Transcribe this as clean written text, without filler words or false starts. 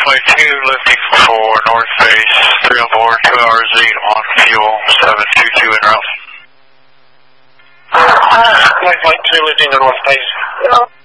runway 2, lifting for north face, 3 on board, 2 hours 8 on fuel, 722 en route. Runway 2, lifting to north face.